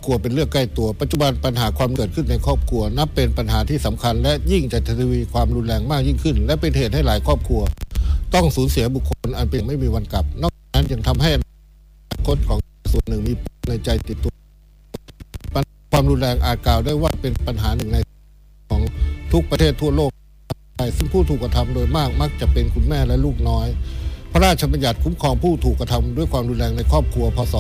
ครัวเป็นเรื่องใกล้ตัวปัจจุบันปัญหาความเกิดขึ้นในครอบครัวนับเป็นปัญหาที่สำคัญและยิ่งจะทวีความรุนแรงมากยิ่งขึ้นและเป็นเหตุให้หลายครอบครัวต้องสูญเสียบุคคลอันเป็นไม่มีวันกลับนอกจากนั้นยังทำให้อนาคตของส่วนหนึ่งมีในใจติดตัวความรุนแรงอาจกล่าวได้ว่าเป็นปัญหาหนึ่งในของทุกประเทศทั่วโลกซึ่งผู้ถูกกระทำโดยมากมักจะเป็นคุณแม่และลูกน้อยพระราชบัญญัติคุ้มครองผู้ถูกกระทำด้วยความรุนแรงในครอบครัวพ.ศ.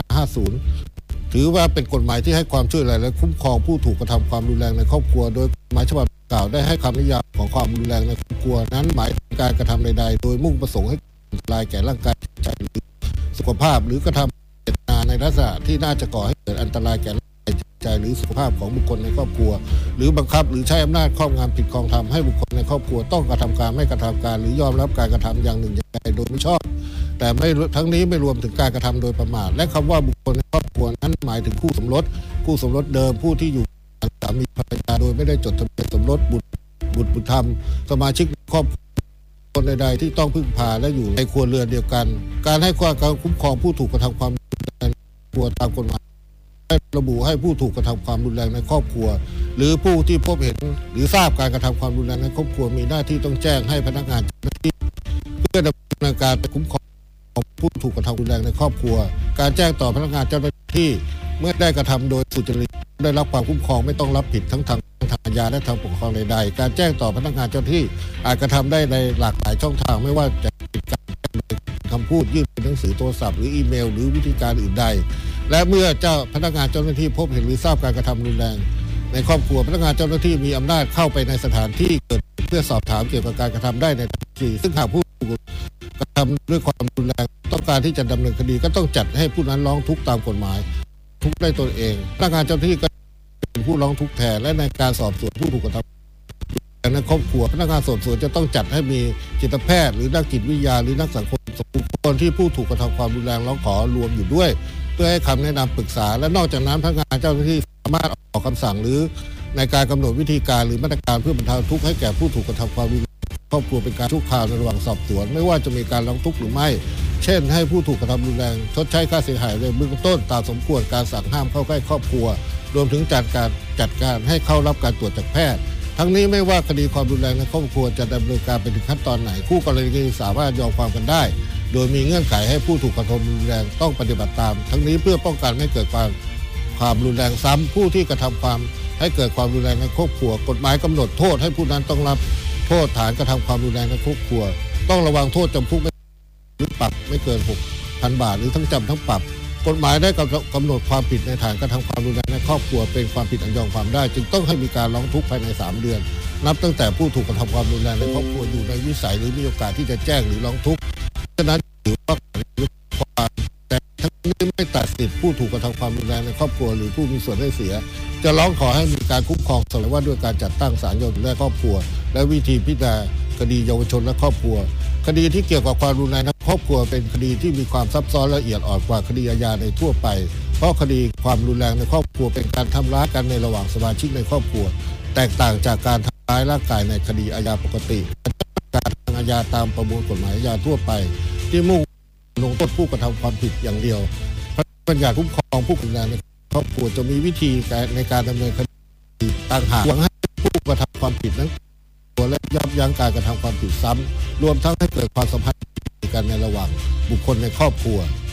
2550ถือว่าเป็นกฎหมายที่ให้ความช่วยเหลือและคุ้มครองผู้ถูกกระทำความรุนแรงในครอบครัวโดยกฎหมายฉบับกล่าวได้ให้คำนิยามของความรุนแรงในครอบครัวนั้นหมายถึงการกระทำใดๆโดยมุ่งประสงค์ให้อันตรายแก่ร่างกายจิตใจหรือสุขภาพหรือกระทำเจตนาในลักษณะที่น่าจะก่อให้เกิดอันตรายแก่ใจหรือสุขภาพของบุคคลในครอบครัวหรือบังคับหรือใช้อำนาจครอบงำผิดครองธรรมให้บุคคลในครอบครัวต้องกระทำการไม่กระทำการหรือยอมรับการกระทำอย่างหนึ่งอย่างใดโดยไม่ชอบแต่ไม่ทั้งนี้ไม่รวมถึงการกระทำโดยประมาทและคำว่าบุคคลในครอบครัวนั้นหมายถึงคู่สมรสเดิมผู้ที่อยู่สามีภรรยาโดยไม่ได้จดทะเบียนสมรสบุตรธรรมสมาชิกครอบครัวคนใดๆที่ต้องพึ่งพาและอยู่ในครัวเรือนเดียวกันการให้ความคุ้มครองผู้ถูกกระทำความรุนแรงครัวตามกฎหมายระบุให้ผู้ถูกกระทำความรุนแรงในครอบครัวหรือผู้ที่พบเห็นหรือทราบการกระทำความรุนแรงในครอบครัวมีหน้าที่ต้องแจ้งให้พนักงานเจ้าหน้าที่เพื่อดำเนินการคุ้มครองผู้ถูกกระทำรุนแรงในครอบครัวการแจ้งต่อพนักงานเจ้าหน้าที่เมื่อได้กระทำโดยสุจริตได้รับความคุ้มครองไม่ต้องรับผิดทั้งทางอาญาและทางปกครองใดๆการแจ้งต่อพนักงานเจ้าหน้าที่อาจกระทำได้ในหลากหลายช่องทางไม่ว่าจะเป็นการคำพูดยื่นเป็นหนังสือโทรศัพท์หรืออีเมลหรือวิธีการอื่นใดและเมื่อพนักงานเจ้าหน้าที่พบเห็นหรือทราบการกระทำรุนแรงในครอบครัวพนักงานเจ้าหน้าที่มีอำนาจเข้าไปในสถานที่เกิดเพื่อสอบถามเกี่ยวกับการกระทำได้ในทันทีซึ่งหากผู้ถูกกระทำด้วยความรุนแรงต้องการที่จะดำเนินคดีก็ต้องจัดให้ผู้นั้นร้องทุกข์ตามกฎหมายทุกข์ได้ตนเองพนักงานเจ้าหน้าที่ก็เป็นผู้ร้องทุกข์แทนและในการสอบสวนผู้ถูกกระทำในครอบครัวพนักงานสอบสวนจะต้องจัดให้มีจิตแพทย์หรือนักจิตวิทยาหรือนักสังคมคนที่ผู้ถูกกระทำความรุนแรงร้องขอรวมอยู่ด้วยเพื่อให้คำแนะนำปรึกษาและนอกจากนั้นพนักงานเจ้าหน้าที่สามารถออกคำสั่งหรือในการกำหนดวิธีการหรือมาตรการเพื่อบรรเทาทุกข์ให้แก่ผู้ถูกกระทำความรุนแรงครอบครัวเป็นการชั่วคราวในระหว่างสอบสวนไม่ว่าจะมีการร้องทุกข์หรือไม่เช่นให้ผู้ถูกกระทำรุนแรงชดใช้ค่าเสียหายในเบื้องต้นตามสมควรการสั่งห้ามเข้าใกล้ครอบครัวรวมถึงจัดการให้เข้ารับการตรวจจากแพทย์ทั้งนี้ไม่ว่าคดีความรุนแรงในครอบครัวจะดำเนินการไปถึงขั้นตอนไหนคู่กรณีสามารถยอมความกันได้โดยมีเงื่อนไขให้ผู้ถูกกระทำรุนแรงต้องปฏิบัติตามทั้งนี้เพื่อป้องกันไม่เกิดความรุนแรงซ้ำผู้ที่กระทำความให้เกิดความรุนแรงในครอบครัวกฎหมายกำหนดโทษให้ผู้นั้นต้องรับโทษฐานกระทำความรุนแรงในครอบครัวต้องระวังโทษจำคุกหรือปรับไม่เกิน 6,000 บาทหรือทั้งจำทั้งปรับกฎหมายได้กำหนดความผิดในฐานกระทำความรุนแรงในครอบครัวเป็นความผิดอันยอมความได้จึงต้องให้มีการร้องทุกข์ภายใน3 เดือนนับตั้งแต่ผู้ถูกกระทำความรุนแรงในครอบครัวอยู่ในวิสัยหรือมีโอกาสที่จะแจ้งหรือร้องทุกข์ฉะนั้นถือว่าความแต่ทั้งนี้ไม่ตัดสิทธิผู้ถูกกระทำความรุนแรงในครอบครัวหรือผู้มีส่วนได้เสียจะร้องขอให้มีการคุ้มครองสำหรับว่าด้วยการจัดตั้งศาลเยาวชนและครอบครัวและวิธีพิจารณาคดีเยาวชนและครอบครัวคดีที่เกี่ยวกับความรุนแรงในครอบครัวเป็นคดีที่มีความซับซ้อนละเอียดอ่อนกว่าคดีอาญาในทั่วไปเพราะคดีความรุนแรงในครอบครัวเป็นการทำร้ายกันในระหว่างสมาชิกในครอบครัวแตกต่างจากการทำร้ายร่างกายในคดีอาญาปกติการทางอาญาตามประมวลกฎหมายอาญาทั่วไปที่มุ่งลงโทษผู้กระทำความผิดอย่างเดียวพระบัญญัติคุ้มครองผู้รุนแรงในครอบครัวจะมีวิธีในการดำเนินคดีต่างหากหวังให้ผู้กระทำความผิดนั้นและยับยั้งการกระทำความผิดซ้ำรวมทั้งให้เกิดความสัมพันธ์กันในระหว่างบุคคลในครอบครัว